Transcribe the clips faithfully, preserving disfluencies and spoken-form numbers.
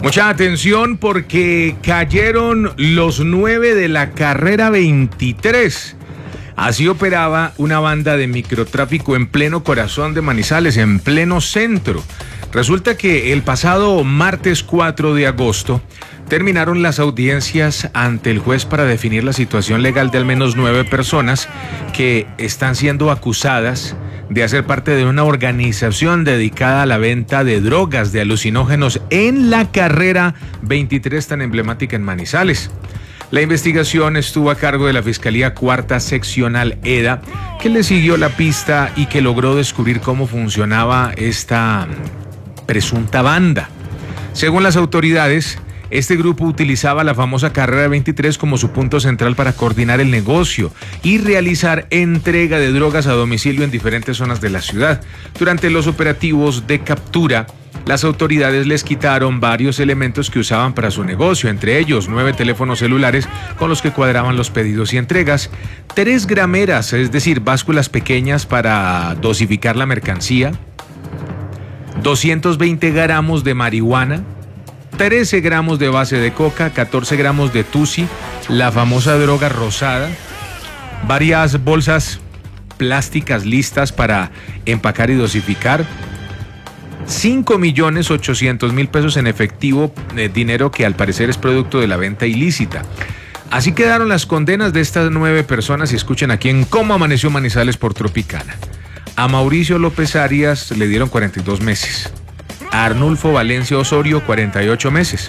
Mucha atención porque cayeron los nueve de la carrera veintitrés. Así operaba una banda de microtráfico en pleno corazón de Manizales, en pleno centro. Resulta que el pasado martes cuatro de agosto terminaron las audiencias ante el juez para definir la situación legal de al menos nueve personas que están siendo acusadas de hacer parte de una organización dedicada a la venta de drogas, de alucinógenos en la carrera veintitrés tan emblemática en Manizales. La investigación estuvo a cargo de la Fiscalía Cuarta Seccional EDA, que le siguió la pista y que logró descubrir cómo funcionaba esta presunta banda. Según las autoridades, este grupo utilizaba la famosa carrera veintitrés como su punto central para coordinar el negocio y realizar entrega de drogas a domicilio en diferentes zonas de la ciudad. Durante los operativos de captura, las autoridades les quitaron varios elementos que usaban para su negocio, entre ellos nueve teléfonos celulares con los que cuadraban los pedidos y entregas, tres grameras, es decir, básculas pequeñas para dosificar la mercancía, doscientos veinte gramos de marihuana, trece gramos de base de coca, catorce gramos de tusi, la famosa droga rosada, varias bolsas plásticas listas para empacar y dosificar, cinco millones ochocientos mil pesos en efectivo, eh, dinero que al parecer es producto de la venta ilícita. Así quedaron las condenas de estas nueve personas y escuchen aquí en Cómo Amaneció Manizales por Tropicana. A Mauricio López Arias le dieron cuarenta y dos meses. A Arnulfo Valencia Osorio, cuarenta y ocho meses.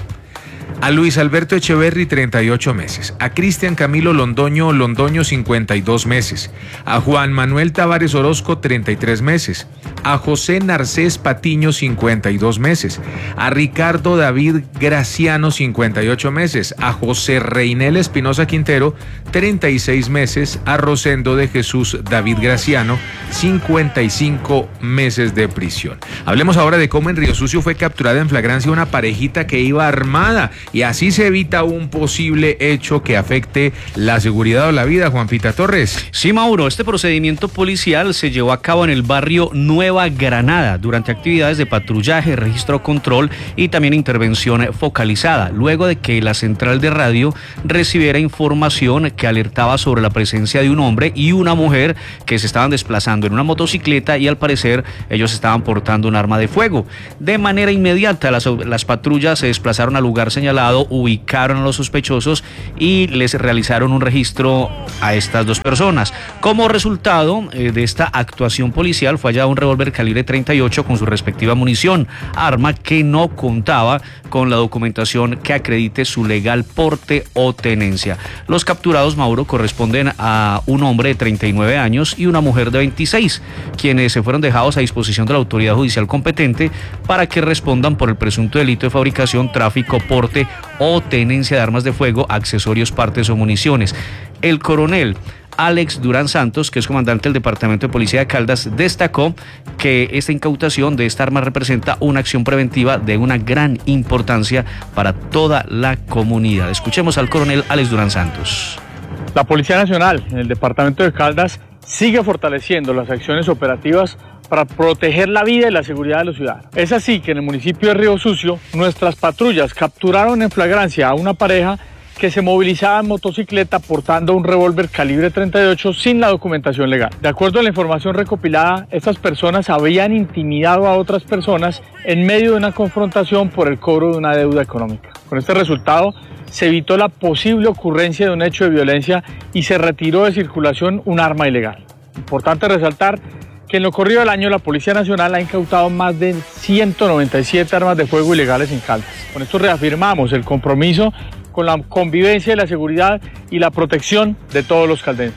A Luis Alberto Echeverry, treinta y ocho meses. A Cristian Camilo Londoño Londoño, cincuenta y dos meses. A Juan Manuel Tavares Orozco, treinta y tres meses. A José Narcés Patiño, cincuenta y dos meses. A Ricardo David Graciano, cincuenta y ocho meses. A José Reinel Espinosa Quintero, treinta y seis meses. A Rosendo de Jesús David Graciano, cincuenta y cinco meses de prisión. Hablemos ahora de cómo en Río Sucio fue capturada en flagrancia una parejita que iba armada y así se evita un posible hecho que afecte la seguridad o la vida. Juan Pita Torres. Sí, Mauro, este procedimiento policial se llevó a cabo en el barrio Nueva Granada durante actividades de patrullaje, registro, control y también intervención focalizada, luego de que la central de radio recibiera información que alertaba sobre la presencia de un hombre y una mujer que se estaban desplazando en una motocicleta y al parecer ellos estaban portando un arma de fuego. De manera inmediata las, las patrullas se desplazaron al lugar señalado, ubicaron a los sospechosos y les realizaron un registro a estas dos personas. Como resultado eh, de esta actuación policial fue hallado un revólver calibre treinta y ocho con su respectiva munición, arma que no contaba con la documentación que acredite su legal porte o tenencia. Los capturados, Mauro, corresponden a un hombre de treinta y nueve años y una mujer de veintiséis, quienes se fueron dejados a disposición de la autoridad judicial competente para que respondan por el presunto delito de fabricación, tráfico, porte o tenencia de armas de fuego, accesorios, partes o municiones. El coronel Alex Durán Santos, que es comandante del Departamento de Policía de Caldas, destacó que esta incautación de esta arma representa una acción preventiva de una gran importancia para toda la comunidad. Escuchemos al coronel Alex Durán Santos. La Policía Nacional en el Departamento de Caldas sigue fortaleciendo las acciones operativas para proteger la vida y la seguridad de los ciudadanos. Es así que en el municipio de Río Sucio, nuestras patrullas capturaron en flagrancia a una pareja que se movilizaba en motocicleta portando un revólver calibre treinta y ocho sin la documentación legal. De acuerdo a la información recopilada, estas personas habían intimidado a otras personas en medio de una confrontación por el cobro de una deuda económica. Con este resultado, se evitó la posible ocurrencia de un hecho de violencia y se retiró de circulación un arma ilegal. Importante resaltar que en lo corrido del año la Policía Nacional ha incautado más de ciento noventa y siete armas de fuego ilegales en Caldas. Con esto reafirmamos el compromiso con la convivencia y la seguridad y la protección de todos los caldenses.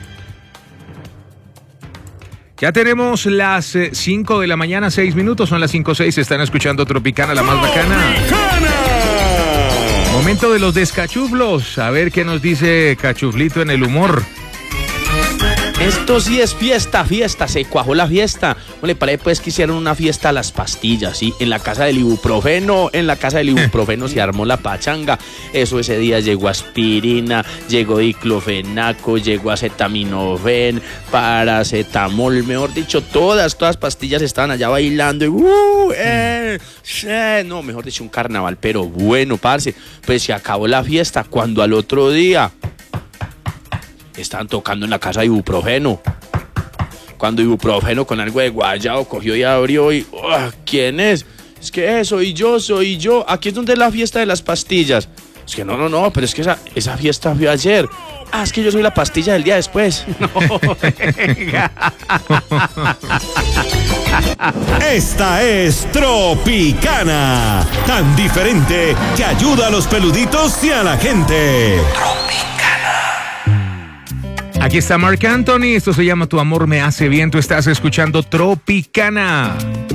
Ya tenemos las cinco de la mañana, seis minutos, son las cinco seis, están escuchando Tropicana, la más bacana. Momento de los descachuflos, a ver qué nos dice Cachuflito en el humor. Esto sí es fiesta, fiesta, se cuajó la fiesta. ¿No le parece pues que hicieron una fiesta a las pastillas, sí? En la casa del ibuprofeno, en la casa del ibuprofeno se armó la pachanga. Eso ese día llegó aspirina, llegó diclofenaco, llegó acetaminofén, paracetamol, mejor dicho, todas, todas pastillas estaban allá bailando y uh, eh, eh, no, mejor dicho, un carnaval, pero bueno, parce, pues se acabó la fiesta cuando al otro día estaban tocando en la casa de ibuprofeno. Cuando ibuprofeno con algo de guayabo cogió y abrió y... Uh, ¿quién es? Es que eh, soy yo, soy yo. Aquí es donde es la fiesta de las pastillas. Es que no, no, no, pero es que esa, esa fiesta fue ayer. Ah, es que yo soy la pastilla del día después. No, Esta es Tropicana, tan diferente que ayuda a los peluditos y a la gente. Aquí está Marc Anthony, esto se llama Tu amor me hace bien, tú estás escuchando Tropicana.